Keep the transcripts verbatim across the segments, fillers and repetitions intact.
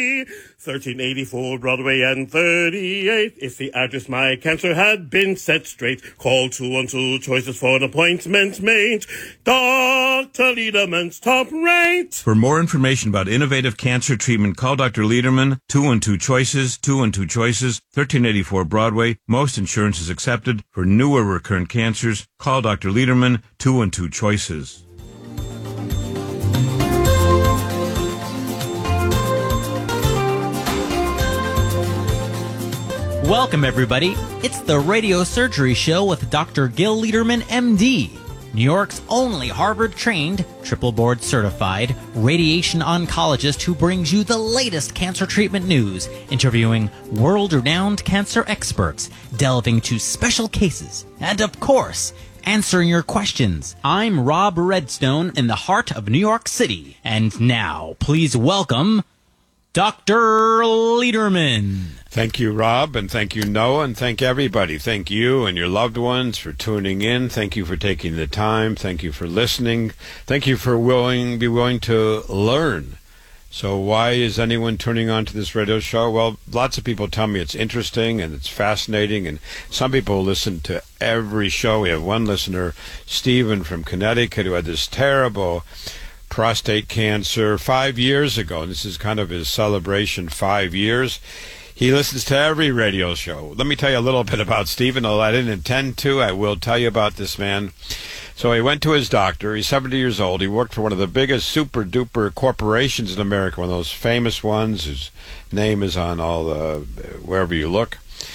thirteen eighty-four Broadway and thirty-eight is the address my cancer had been set straight. Call two one two choices for an appointment made. Doctor Lederman's top rate. For more information about innovative cancer treatment, call Doctor Lederman, two one two choices, two one two choices, thirteen eighty-four Broadway. Most insurance is accepted. For newer recurrent cancers, call Doctor Lederman, two one two choices. Welcome, everybody. It's the Radio Surgery Show with Doctor Gil Lederman, M D, New York's only Harvard-trained, triple board-certified radiation oncologist who brings you the latest cancer treatment news, interviewing world-renowned cancer experts, delving to special cases, and, of course, answering your questions. I'm Rob Redstone in the heart of New York City. And now, please welcome Doctor Lederman. Thank you, Rob, and thank you, Noah, and thank everybody. Thank you and your loved ones for tuning in. Thank you for taking the time. Thank you for listening. Thank you for willing be willing to learn. So why is anyone tuning on to this radio show? Well, lots of people tell me it's interesting and it's fascinating, and some people listen to every show. We have one listener, Stephen from Connecticut, who had this terrible prostate cancer five years ago. This is kind of his celebration, five years. He listens to every radio show. Let me tell you a little bit about Stephen, although I didn't intend to. I will tell you about this man. So he went to his doctor. He's seventy years old. He worked for one of the biggest super-duper corporations in America, one of those famous ones whose name is on all the, wherever you look.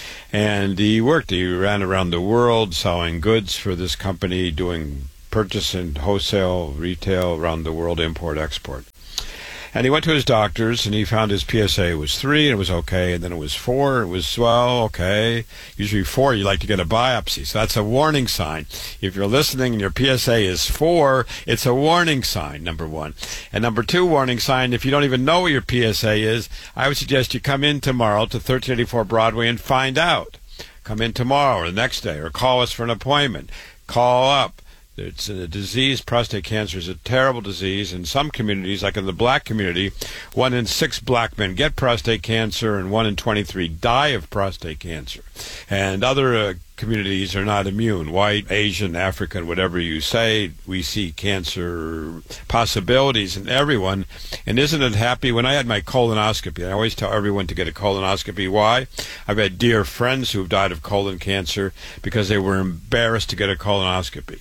And he worked. He ran around the world selling goods for this company, doing purchase and wholesale, retail around the world, import, export. And he went to his doctors, and he found his P S A was three, and it was okay, and then it was four, it was, well, okay. Usually four, you like to get a biopsy, so that's a warning sign. If you're listening and your P S A is four, it's a warning sign, number one. And number two warning sign, if you don't even know what your P S A is, I would suggest you come in tomorrow to thirteen eighty-four Broadway and find out. Come in tomorrow or the next day, or call us for an appointment. Call up. It's a disease. Prostate cancer is a terrible disease. In some communities, like in the black community, one in six black men get prostate cancer and one in twenty-three die of prostate cancer. And other uh, communities are not immune. White, Asian, African, whatever you say, we see cancer possibilities in everyone. And isn't it happy? When I had my colonoscopy, I always tell everyone to get a colonoscopy. Why? I've had dear friends who have died of colon cancer because they were embarrassed to get a colonoscopy.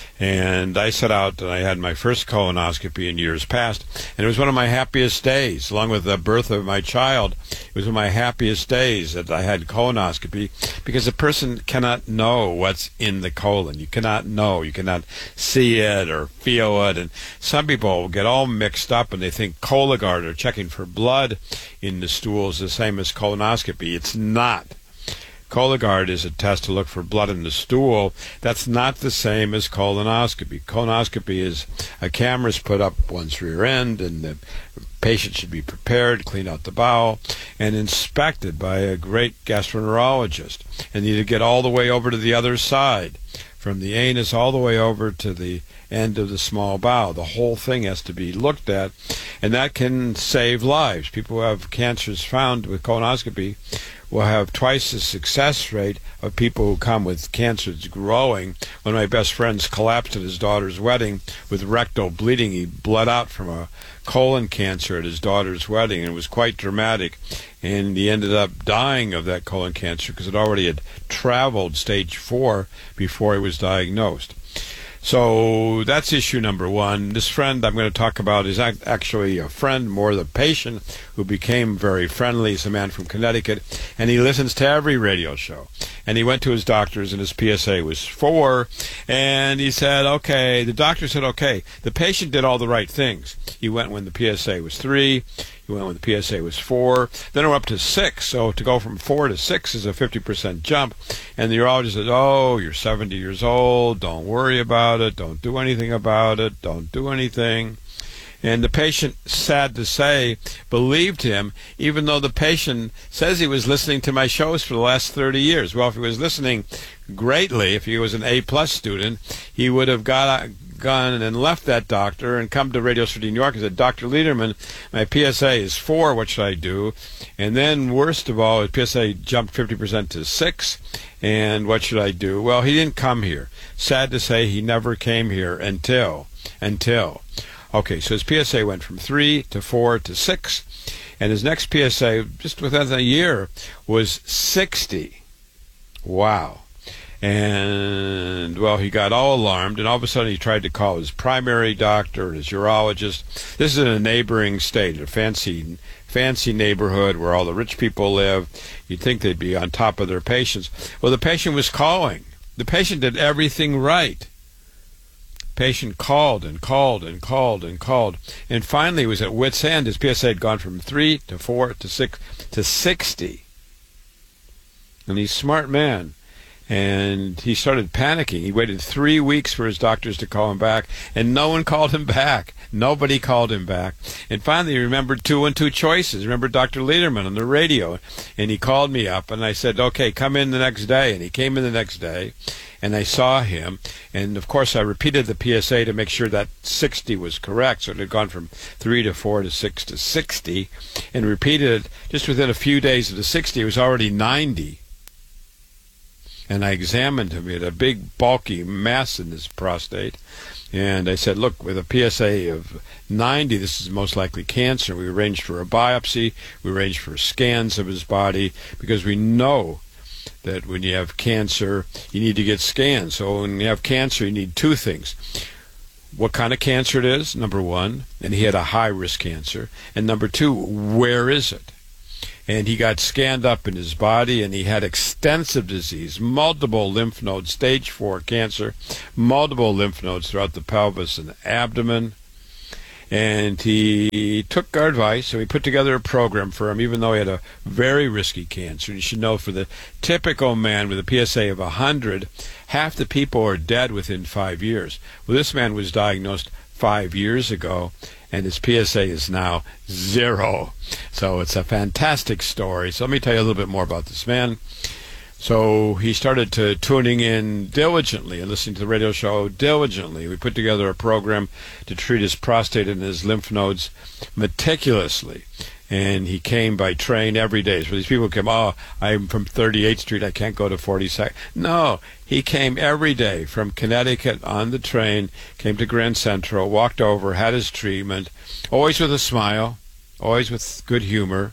And I set out and I had my first colonoscopy in years past, and it was one of my happiest days, along with the birth of my child. It was one of my happiest days that I had colonoscopy, because a person cannot know what's in the colon. You cannot know. You cannot see it or feel it. And some people get all mixed up and they think Cologuard or checking for blood in the stool is the same as colonoscopy. It's not. Cologuard is a test to look for blood in the stool. That's not the same as colonoscopy. Colonoscopy is a camera's put up one's rear end, and the patient should be prepared, clean out the bowel, and inspected by a great gastroenterologist. And you get all the way over to the other side, from the anus all the way over to the end of the small bowel. The whole thing has to be looked at, and that can save lives. People who have cancers found with colonoscopy will have twice the success rate of people who come with cancer that's growing. One of my best friends collapsed at his daughter's wedding with rectal bleeding. He bled out from a colon cancer at his daughter's wedding, and it was quite dramatic. And he ended up dying of that colon cancer because it already had traveled stage four before he was diagnosed. So that's issue number one. This friend I'm going to talk about is actually a friend, more the patient, who became very friendly. He's a man from Connecticut, and he listens to every radio show. And he went to his doctors, and his P S A was four, and he said, okay, the doctor said, okay, the patient did all the right things. He went when the P S A was three. He went when the P S A was four. Then we're up to six. So to go from four to six is a fifty percent jump. And the urologist says, oh, you're seventy years old. Don't worry about it. Don't do anything about it. Don't do anything. And the patient, sad to say, believed him, even though the patient says he was listening to my shows for the last thirty years. Well, if he was listening greatly, if he was an A-plus student, he would have got gone and left that doctor and come to Radio City, New York and said, Doctor Lederman, my P S A is four, what should I do? And then, worst of all, his P S A jumped fifty percent to six, and what should I do? Well, he didn't come here. Sad to say, he never came here until, until. Okay, so his P S A went from three to four to six, and his next P S A, just within a year, was sixty. Wow. And, well, he got all alarmed, and all of a sudden he tried to call his primary doctor, his urologist. This is in a neighboring state, a fancy fancy neighborhood where all the rich people live. You'd think they'd be on top of their patients. Well, the patient was calling. The patient did everything right. Patient called and called and called and called, and finally he was at wit's end. His P S A had gone from three to four to six to sixty. And he's a smart man. And he started panicking. He waited three weeks for his doctors to call him back, and no one called him back. Nobody called him back. And finally he remembered two and two choices. Remembered Doctor Lederman on the radio. And he called me up, and I said, okay, come in the next day. And he came in the next day, and I saw him. And, of course, I repeated the P S A to make sure that sixty was correct. So it had gone from three to four to six to sixty. And repeated it just within a few days of the sixty. It was already ninety. And I examined him. He had a big, bulky mass in his prostate. And I said, look, with a P S A of ninety, this is most likely cancer. We arranged for a biopsy. We arranged for scans of his body, because we know that when you have cancer, you need to get scanned. So when you have cancer, you need two things. What kind of cancer it is, number one. And he had a high-risk cancer. And number two, where is it? And he got scanned up in his body, and he had extensive disease, multiple lymph nodes, stage four cancer, multiple lymph nodes throughout the pelvis and the abdomen. And he took our advice, so we put together a program for him, even though he had a very risky cancer. You should know, for the typical man with a P S A of one hundred, half the people are dead within five years. Well, this man was diagnosed five years ago, and his P S A is now zero. So it's a fantastic story. So let me tell you a little bit more about this man. So he started to tuning in diligently and listening to the radio show diligently. We put together a program to treat his prostate and his lymph nodes meticulously. And he came by train every day. So these people came, oh, I'm from thirty-eighth Street, I can't go to forty-second. No, he came every day from Connecticut on the train, came to Grand Central, walked over, had his treatment, always with a smile, always with good humor.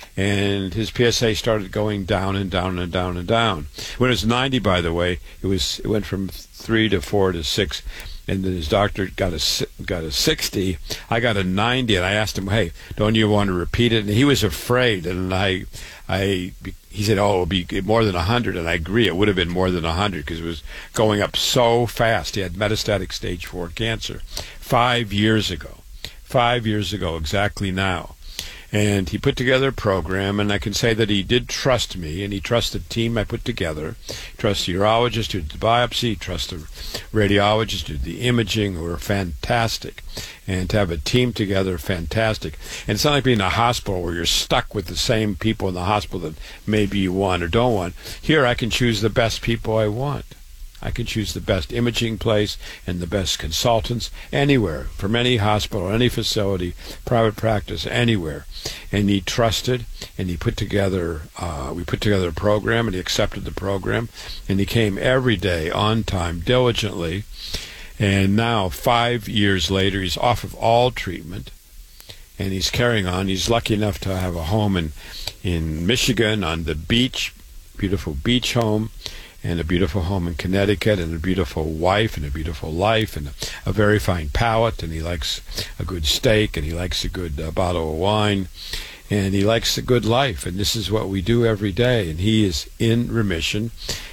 And his P S A started going down and down and down and down. When it was ninety, by the way, it was it went from three to four to six. And then his doctor got a got a sixty. I got a ninety, and I asked him, "Hey, don't you want to repeat it?" And he was afraid. And I, I, he said, "Oh, it'll be more than a hundred." And I agree, it would have been more than a hundred, because it was going up so fast. He had metastatic stage four cancer five years ago, five years ago exactly now. And he put together a program, and I can say that he did trust me, and he trusted the team I put together. He trusted the urologist who did the biopsy, he trusted the radiologist who did the imaging, who were fantastic. And to have a team together, fantastic. And it's not like being in a hospital where you're stuck with the same people in the hospital that maybe you want or don't want. Here I can choose the best people I want. I can choose the best imaging place and the best consultants anywhere, from any hospital, any facility, private practice, anywhere. And he trusted, and he put together, uh, we put together a program, and he accepted the program, and he came every day on time, diligently. And now, five years later, he's off of all treatment, and he's carrying on. He's lucky enough to have a home in, in Michigan on the beach, beautiful beach home, and a beautiful home in Connecticut, and a beautiful wife, and a beautiful life, and a, a very fine palate, and he likes a good steak, and he likes a good uh, bottle of wine, and he likes a good life, and this is what we do every day, and he is in remission,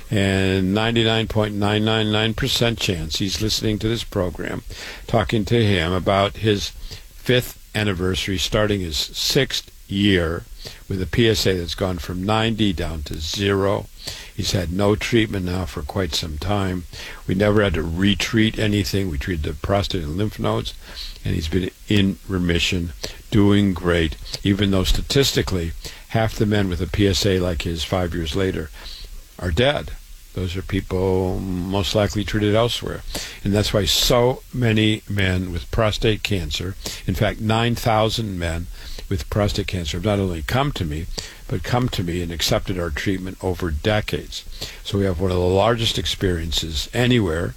and ninety-nine point nine nine nine percent chance he's listening to this program, talking to him about his fifth anniversary, starting his sixth year with a P S A that's gone from ninety down to zero. He's had no treatment now for quite some time. We never had to retreat anything. We treated the prostate and lymph nodes, and he's been in remission, doing great, even though statistically half the men with a P S A like his five years later are dead. Those are people most likely treated elsewhere. And that's why so many men with prostate cancer, in fact, nine thousand men with prostate cancer have not only come to me, but come to me and accepted our treatment over decades. So we have one of the largest experiences anywhere,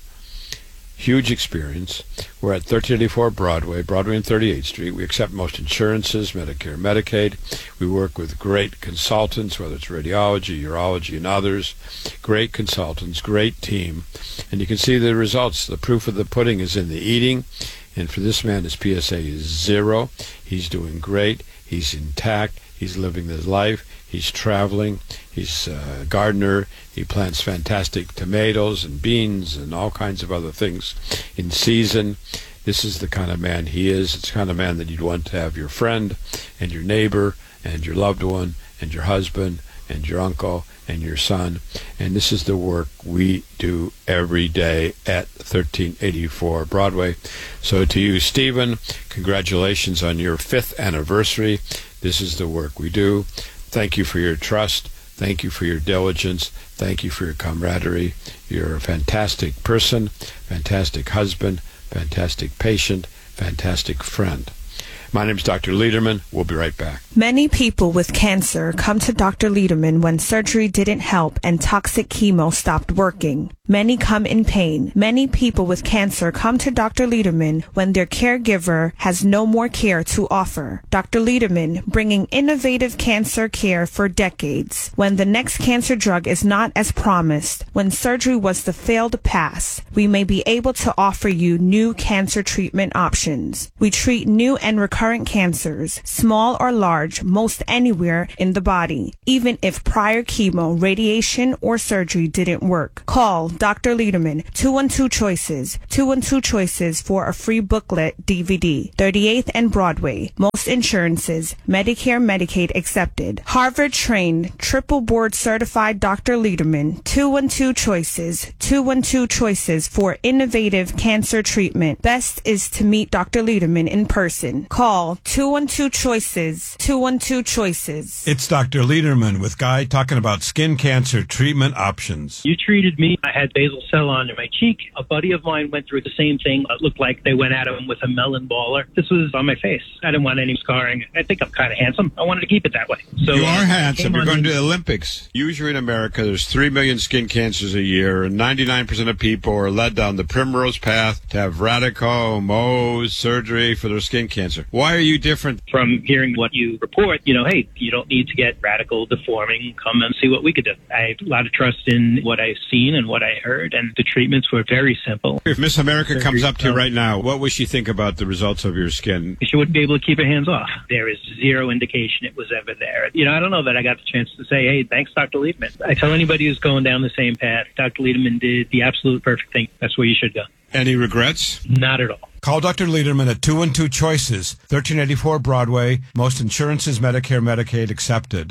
huge experience. We're at thirteen eighty-four Broadway, Broadway and thirty-eighth Street. We accept most insurances, Medicare, Medicaid. We work with great consultants, whether it's radiology, urology, and others. Great consultants, great team. And you can see the results. The proof of the pudding is in the eating. And for this man, his P S A is zero. He's doing great. He's intact. He's living his life. He's traveling. He's a gardener. He plants fantastic tomatoes and beans and all kinds of other things in season. This is the kind of man he is. It's the kind of man that you'd want to have your friend and your neighbor and your loved one and your husband and your uncle and your son. And this is the work we do every day at thirteen eighty-four Broadway. So to you, Stephen, congratulations on your fifth anniversary. This is the work we do. Thank you for your trust. Thank you for your diligence. Thank you for your camaraderie. You're a fantastic person, fantastic husband, fantastic patient, fantastic friend. My name is Doctor Lederman. We'll be right back. Many people with cancer come to Doctor Lederman when surgery didn't help and toxic chemo stopped working. Many come in pain. Many people with cancer come to Doctor Lederman when their caregiver has no more care to offer. Doctor Lederman, bringing innovative cancer care for decades. When the next cancer drug is not as promised, when surgery was the failed pass, we may be able to offer you new cancer treatment options. We treat new and recurrent cancers, small or large, most anywhere in the body, even if prior chemo, radiation, or surgery didn't work. Call Doctor Lederman, two one two Choices, two one two Choices for a free booklet D V D, thirty-eighth and Broadway. Most insurances, Medicare, Medicaid accepted. Harvard-trained, triple board certified Doctor Lederman, two one two Choices, two one two Choices for innovative cancer treatment. Best is to meet Doctor Lederman in person. Call two one two Choices, two one two Choices. It's Doctor Lederman with Guy talking about skin cancer treatment options. You treated me. I had basal cell under my cheek. A buddy of mine went through the same thing. It looked like they went at him with a melon baller. This was on my face. I didn't want any scarring. I think I'm kind of handsome. I wanted to keep it that way. So you are handsome. You're going to the the Olympics. Usually in America, there's three million skin cancers a year, and ninety-nine percent of people are led down the primrose path to have radical Mohs surgery for their skin cancer. Why are you different? From hearing what you report, you know, hey, you don't need to get radical deforming. Come and see what we could do. I have a lot of trust in what I've seen and what I heard, and the treatments were very simple. If Miss America comes up to you right now, what would she think about the results of your skin? She wouldn't be able to keep her hands off. There is zero indication it was ever there. You know, I don't know that I got the chance to say, hey, thanks, Doctor Lederman. I tell anybody who's going down the same path, Doctor Lederman did the absolute perfect thing. That's where you should go. Any regrets? Not at all. Call Doctor Lederman at two one two Choices, thirteen eighty-four Broadway. Most insurances, Medicare, Medicaid accepted.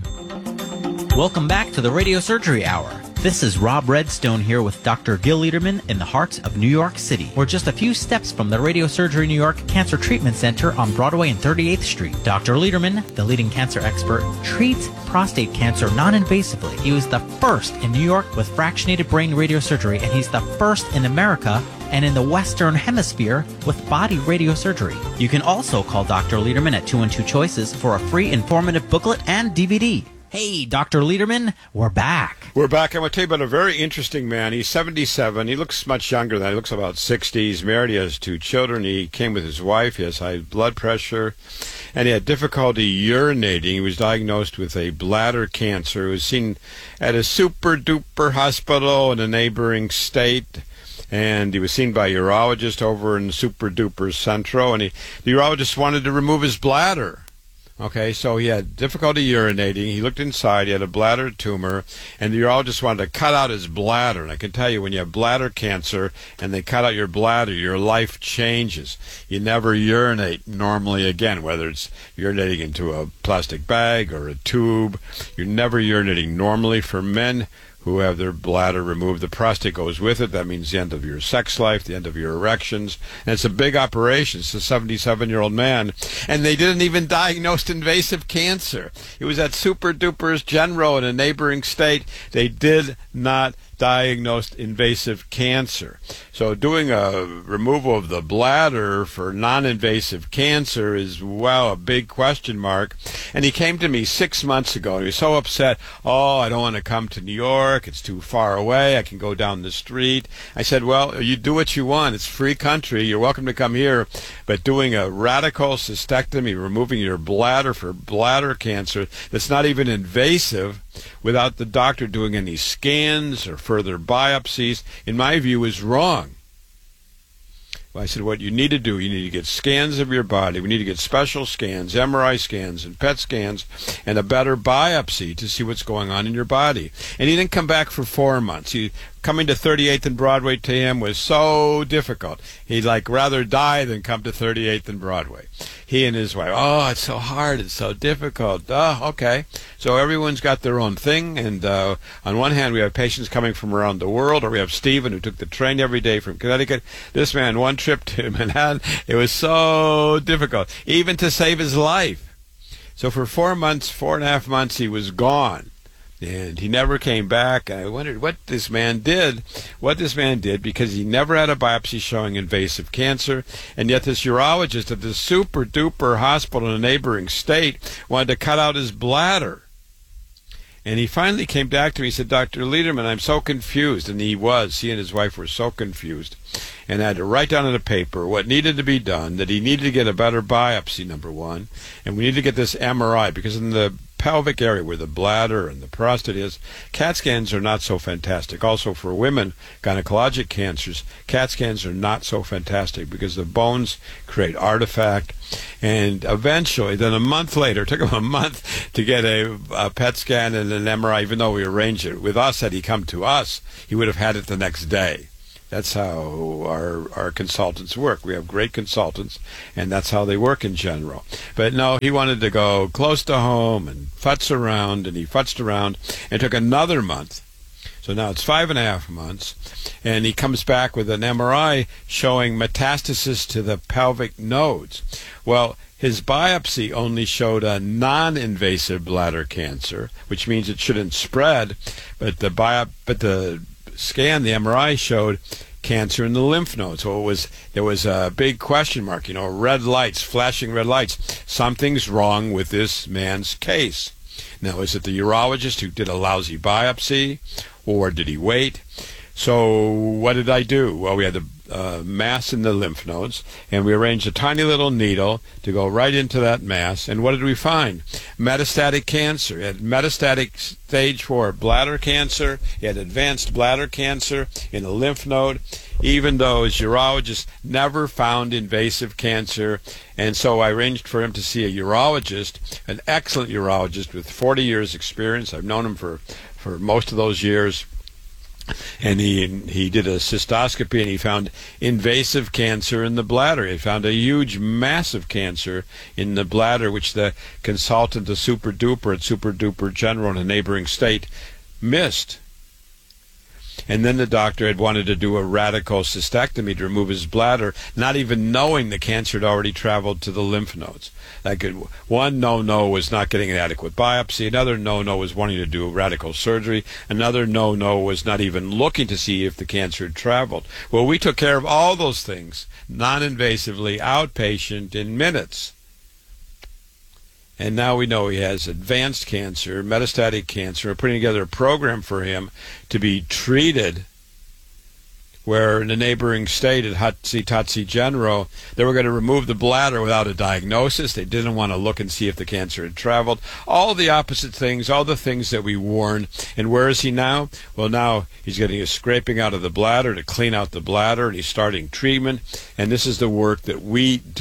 Welcome back to the Radio Surgery Hour. This is Rob Redstone here with Doctor Gil Lederman in the heart of New York City. We're just a few steps from the Radio Surgery New York Cancer Treatment Center on Broadway and thirty-eighth Street. Doctor Lederman, the leading cancer expert, treats prostate cancer non-invasively. He was the first in New York with fractionated brain radiosurgery, and he's the first in America and in the Western Hemisphere with body radiosurgery. You can also call Doctor Lederman at two one two Choices for a free informative booklet and D V D. Hey, Doctor Lederman, we're back. We're back. I'm going to tell you about a very interesting man. He's seventy-seven. He looks much younger than that. He looks about sixty. He's married. He has two children. He came with his wife. He has high blood pressure. And he had difficulty urinating. He was diagnosed with a bladder cancer. He was seen at a super-duper hospital in a neighboring state. And he was seen by a urologist over in super-duper Centro. And he, the urologist wanted to remove his bladder. Okay, so he had difficulty urinating. He looked inside. He had a bladder tumor, and the urologist wanted to cut out his bladder. And I can tell you, when you have bladder cancer and they cut out your bladder, your life changes. You never urinate normally again, whether it's urinating into a plastic bag or a tube. You're never urinating normally. For men who have their bladder removed, the prostate goes with it. That means the end of your sex life, the end of your erections. And it's a big operation. It's a seventy-seven-year-old man. And they didn't even diagnose invasive cancer. It was at Super Duper's General in a neighboring state. They did not diagnosed invasive cancer. So doing a removal of the bladder for non-invasive cancer is, well, a big question mark. And he came to me six months ago. He was so upset. Oh, I don't want to come to New York. It's too far away. I can go down the street. I said, well, you do what you want. It's a free country. You're welcome to come here. But doing a radical cystectomy, removing your bladder for bladder cancer that's not even invasive, without the doctor doing any scans or further biopsies, in my view, is wrong. Well, I said, what you need to do, you need to get scans of your body. We need to get special scans, M R I scans and P E T scans, and a better biopsy to see what's going on in your body. And he didn't come back for four months. He Coming to thirty-eighth and Broadway to him was so difficult. He'd like rather die than come to thirty-eighth and Broadway. He and his wife, oh, it's so hard, it's so difficult. Oh, okay. So everyone's got their own thing, and uh, on one hand we have patients coming from around the world, or we have Stephen who took the train every day from Connecticut. This man, one trip to Manhattan, it was so difficult, even to save his life. So for four months, four and a half months, he was gone. And he never came back. I wondered what this man did, what this man did, because he never had a biopsy showing invasive cancer, and yet this urologist at this super-duper hospital in a neighboring state wanted to cut out his bladder. And he finally came back to me. He said, Doctor Lederman, I'm so confused. And he was. He and his wife were so confused. And I had to write down on a paper what needed to be done, that he needed to get a better biopsy, number one, and we need to get this M R I, because in the pelvic area where the bladder and the prostate is, CAT scans are not so fantastic. Also for women, gynecologic cancers, CAT scans are not so fantastic because the bones create artifact. And eventually, then a month later, it took him a month to get a, a P E T scan and an M R I, even though we arranged it. With us, had he come to us, he would have had it the next day. That's how our our consultants work. We have great consultants, and that's how they work in general. But no, he wanted to go close to home and futz around, and he futzed around, and it took another month. So now it's five and a half months, and he comes back with an M R I showing metastasis to the pelvic nodes. Well, his biopsy only showed a non-invasive bladder cancer, which means it shouldn't spread, but the bio, but the scan, the M R I, showed cancer in the lymph nodes. So it was there was a big question mark, you know, red lights, flashing red lights. Something's wrong with this man's case. Now, is it the urologist who did a lousy biopsy, or did he wait? So what did I do? Well, we had the uh, mass in the lymph nodes, and we arranged a tiny little needle to go right into that mass. And what did we find? Metastatic cancer. It had metastatic stage four bladder cancer. He had advanced bladder cancer in a lymph node, even though his urologist never found invasive cancer. And so I arranged for him to see a urologist, an excellent urologist with forty years experience. I've known him for, for most of those years. And he he did a cystoscopy, and he found invasive cancer in the bladder. He found a huge, massive cancer in the bladder, which the consultant, the Super Duper at Super Duper General in a neighboring state, missed. And then the doctor had wanted to do a radical cystectomy to remove his bladder, not even knowing the cancer had already traveled to the lymph nodes. Like one no-no was not getting an adequate biopsy. Another no-no was wanting to do radical surgery. Another no-no was not even looking to see if the cancer had traveled. Well, we took care of all those things, non-invasively, outpatient, in minutes. And now we know he has advanced cancer, metastatic cancer. We're putting together a program for him to be treated, where in the neighboring state at Hatsi-Tatsi General, they were going to remove the bladder without a diagnosis. They didn't want to look and see if the cancer had traveled. All the opposite things, all the things that we warned. And where is he now? Well, now he's getting a scraping out of the bladder to clean out the bladder, and he's starting treatment. And this is the work that we do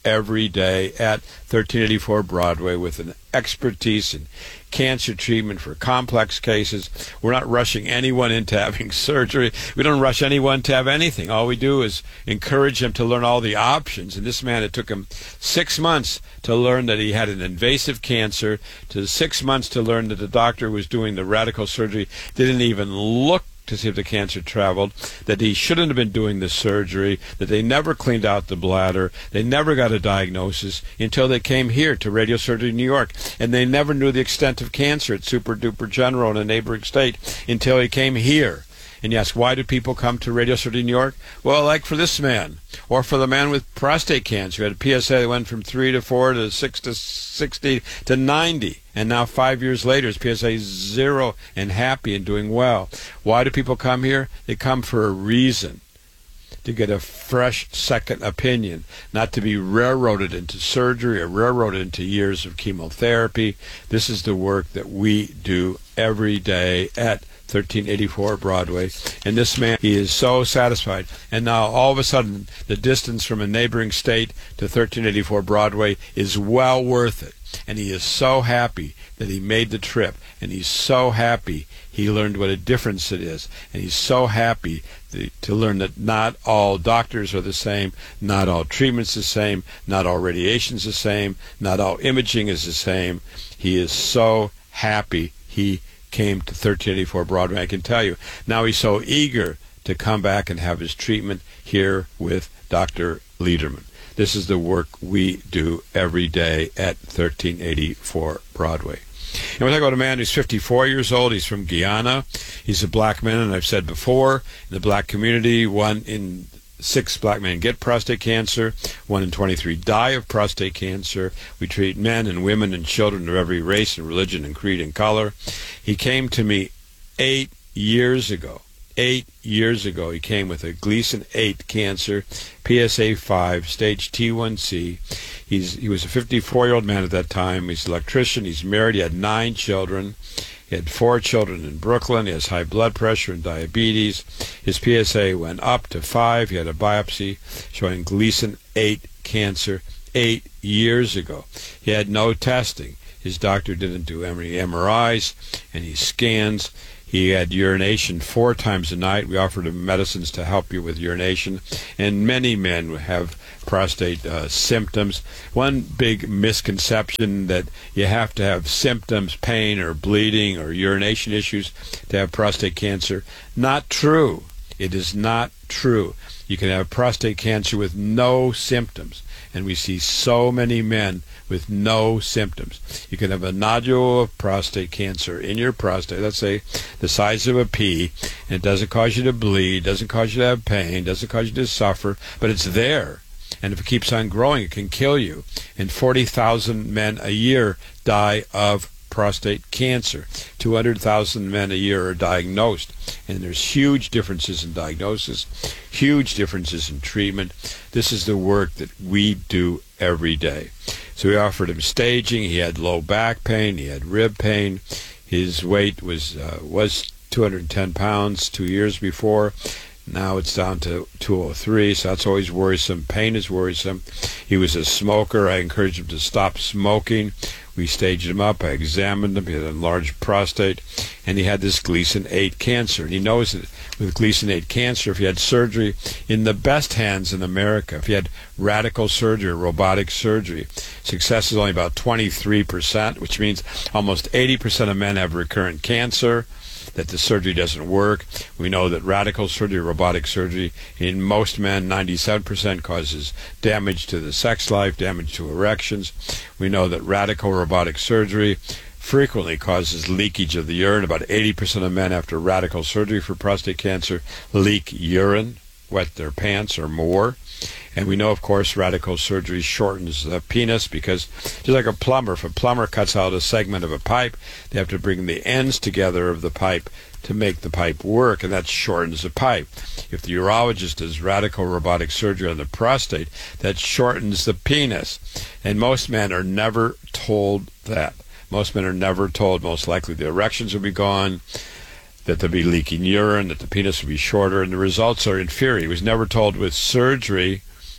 every day at thirteen eighty-four Broadway with an expertise in cancer treatment for complex cases. We're not rushing anyone into having surgery. We don't rush anyone to have anything. All we do is encourage them to learn all the options. And this man, it took him six months to learn that he had an invasive cancer, to six months to learn that the doctor who was doing the radical surgery didn't even look to see if the cancer traveled, that he shouldn't have been doing the surgery, that they never cleaned out the bladder, they never got a diagnosis until they came here to Radio Surgery New York, and they never knew the extent of cancer at Super Duper General in a neighboring state until he came here. And you ask, why do people come to Radio Surgery New York? Well, like for this man, or for the man with prostate cancer, who had a P S A that went from three to four to six to sixty to ninety. And now five years later, his P S A is zero and happy and doing well. Why do people come here? They come for a reason. To get a fresh second opinion, not to be railroaded into surgery or railroaded into years of chemotherapy. This is the work that we do every day at thirteen eighty-four Broadway. And this man, he is so satisfied. And now all of a sudden, the distance from a neighboring state to thirteen eighty-four Broadway is well worth it. And he is so happy that he made the trip. And he's so happy he learned what a difference it is. And he's so happy to learn that not all doctors are the same, not all treatments the same, not all radiation's the same, not all imaging is the same. He is so happy he came to thirteen eighty-four Broadway. I can tell you, now he's so eager to come back and have his treatment here with Doctor Lederman. This is the work we do every day at thirteen eighty-four Broadway. And we're talking about a man who's fifty-four years old. He's from Guyana. He's a black man, and I've said before, in the black community, one in six black men get prostate cancer. One in twenty-three die of prostate cancer. We treat men and women and children of every race and religion and creed and color. He came to me eight years ago. Eight years ago, he came with a Gleason eight cancer, P S A five, stage T one C. He's, he was a fifty-four-year-old man at that time. He's an electrician. He's married. He had nine children. He had four children in Brooklyn. He has high blood pressure and diabetes. His P S A went up to five. He had a biopsy showing Gleason eight cancer eight years ago. He had no testing. His doctor didn't do any M R Is, any scans. He had urination four times a night. We offered him medicines to help you with urination. And many men have prostate uh, symptoms. One big misconception that you have to have symptoms, pain or bleeding or urination issues to have prostate cancer. Not true. It is not true. You can have prostate cancer with no symptoms. And we see so many men with no symptoms. You can have a nodule of prostate cancer in your prostate, let's say the size of a pea, and it doesn't cause you to bleed, doesn't cause you to have pain, doesn't cause you to suffer, but it's there. And if it keeps on growing, it can kill you. And forty thousand men a year die of prostate cancer. two hundred thousand men a year are diagnosed. And there's huge differences in diagnosis, huge differences in treatment. This is the work that we do every day. So we offered him staging. He had low back pain. He had rib pain. His weight was uh, was two hundred ten pounds two years before. Now it's down to two oh three, so that's always worrisome. Pain is worrisome. He was a smoker. I encouraged him to stop smoking. We staged him up. I examined him. He had an enlarged prostate, and he had this Gleason eight cancer. And he knows that with Gleason eight cancer, if he had surgery in the best hands in America, if he had radical surgery, robotic surgery, success is only about twenty-three percent, which means almost eighty percent of men have recurrent cancer, that the surgery doesn't work. We know that radical surgery, robotic surgery, in most men, ninety-seven percent causes damage to the sex life, damage to erections. We know that radical robotic surgery frequently causes leakage of the urine. About eighty percent of men after radical surgery for prostate cancer leak urine, wet their pants or more. And we know, of course, radical surgery shortens the penis because, just like a plumber, if a plumber cuts out a segment of a pipe, they have to bring the ends together of the pipe to make the pipe work, and that shortens the pipe. If the urologist does radical robotic surgery on the prostate, that shortens the penis. And most men are never told that. Most men are never told, most likely the erections will be gone, that there'll be leaking urine, that the penis will be shorter, and the results are inferior. He was never told with surgery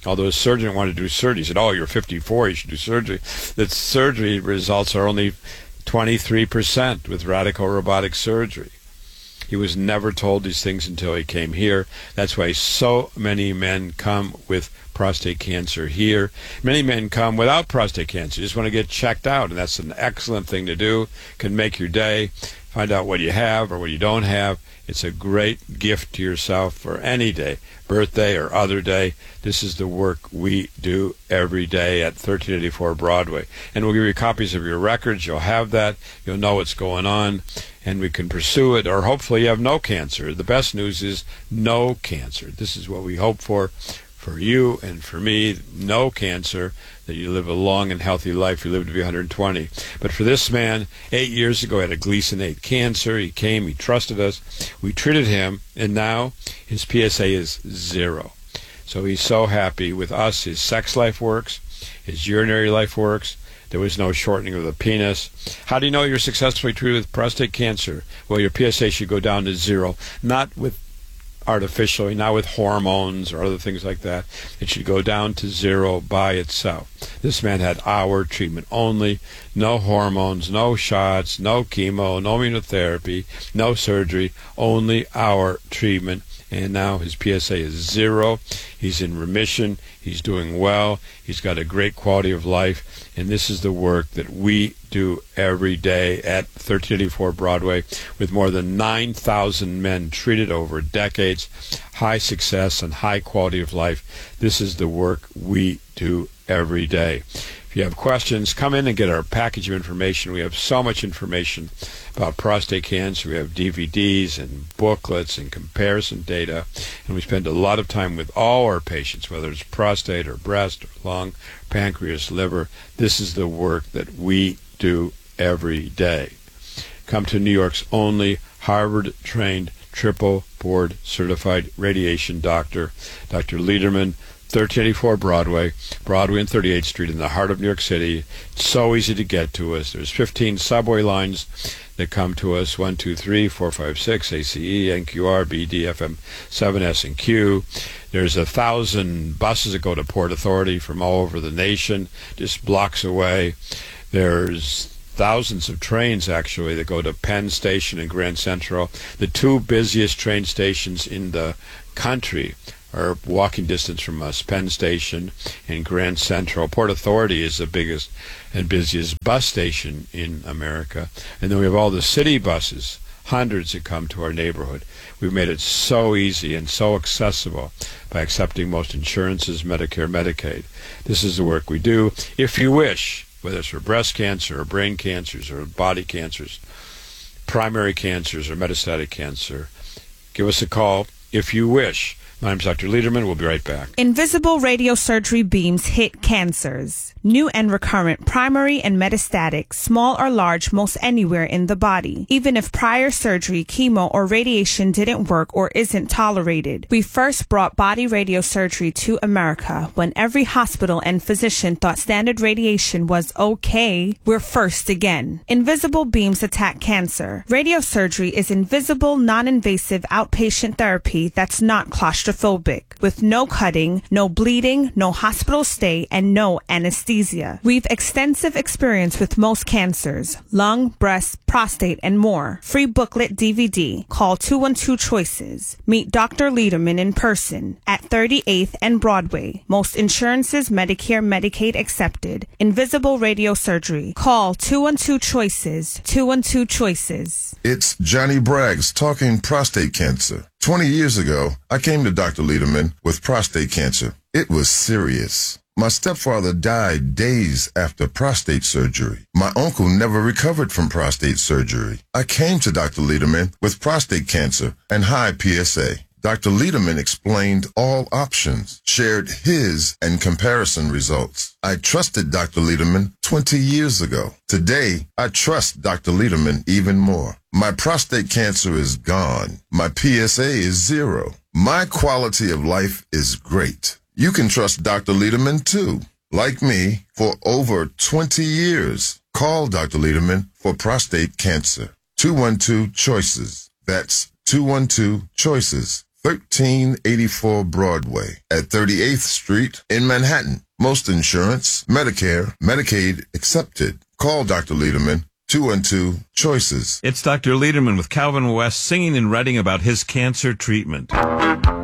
Although a surgeon didn't want to do surgery. He said, oh, you're fifty-four, you should do surgery. The surgery results are only twenty-three percent with radical robotic surgery. He was never told these things until he came here. That's why so many men come with prostate cancer here. Many men come without prostate cancer, just want to get checked out, and that's an excellent thing to do. Can make your day. Find out what you have or what you don't have. It's a great gift to yourself for any day, birthday or other day. This is the work we do every day at thirteen eighty-four Broadway. And we'll give you copies of your records. You'll have that. You'll know what's going on, and we can pursue it. Or hopefully you have no cancer. The best news is no cancer. This is what we hope for. For you and for me, no cancer, that you live a long and healthy life. You live to be one hundred twenty. But for this man, eight years ago, he had a Gleason eight cancer. He came, he trusted us. We treated him, and now his P S A is zero. So he's so happy with us. His sex life works. His urinary life works. There was no shortening of the penis. How do you know you're successfully treated with prostate cancer? Well, your P S A should go down to zero, not with artificially, not with hormones or other things like that. It should go down to zero by itself. This man had our treatment only, no hormones, no shots, no chemo, no immunotherapy, no surgery, only our treatment. And now his P S A is zero. He's in remission. He's doing well. He's got a great quality of life. And this is the work that we do every day at thirteen eighty-four Broadway with more than nine thousand men treated over decades. High success and high quality of life. This is the work we do every day. If you have questions, come in and get our package of information. We have so much information about prostate cancer. We have D V Ds and booklets and comparison data. And we spend a lot of time with all our patients, whether it's prostate or breast or lung, pancreas, liver. This is the work that we do every day. Come to New York's only Harvard-trained, triple board-certified radiation doctor, Doctor Lederman, thirteen eighty-four Broadway, Broadway and thirty-eighth Street in the heart of New York City. It's so easy to get to us. There's fifteen subway lines that come to us, one, two, three, four, five, six, A C E, N Q R, B D, F M seven, S, and Q. There's a thousand buses that go to Port Authority from all over the nation, just blocks away. There's thousands of trains, actually, that go to Penn Station and Grand Central. The two busiest train stations in the country are walking distance from us, Penn Station and Grand Central. Port Authority is the biggest and busiest bus station in America. And then we have all the city buses, hundreds that come to our neighborhood. We've made it so easy and so accessible by accepting most insurances, Medicare, Medicaid. This is the work we do. If you wish, whether it's for breast cancer or brain cancers or body cancers, primary cancers or metastatic cancer, give us a call if you wish. My name's Doctor Lederman. We'll be right back. Invisible radiosurgery beams hit cancers. New and recurrent, primary and metastatic, small or large, most anywhere in the body. Even if prior surgery, chemo, or radiation didn't work or isn't tolerated. We first brought body radiosurgery to America when every hospital and physician thought standard radiation was okay. We're first again. Invisible beams attack cancer. Radiosurgery is invisible, non-invasive outpatient therapy that's not claustrophobic. With no cutting, no bleeding, no hospital stay, and no anesthesia. We've extensive experience with most cancers, lung, breast, prostate, and more. Free booklet D V D. Call two one two choices. Meet Doctor Lederman in person at thirty-eighth and Broadway. Most insurances, Medicare, Medicaid accepted. Invisible radiosurgery. Call two one two choices. two one two choices. It's Johnny Braggs talking prostate cancer. twenty years ago, I came to Doctor Lederman with prostate cancer. It was serious. My stepfather died days after prostate surgery. My uncle never recovered from prostate surgery. I came to Doctor Lederman with prostate cancer and high P S A. Doctor Lederman explained all options, shared his and comparison results. I trusted Doctor Lederman twenty years ago. Today, I trust Doctor Lederman even more. My prostate cancer is gone. My P S A is zero. My quality of life is great. You can trust Doctor Lederman too. Like me, for over twenty years. Call Doctor Lederman for prostate cancer. two one two choices. That's two one two choices. thirteen eighty-four Broadway at thirty-eighth Street in Manhattan. Most insurance, Medicare, Medicaid accepted. Call Doctor Lederman, two one two, choices. It's Doctor Lederman with Calvin West singing and writing about his cancer treatment.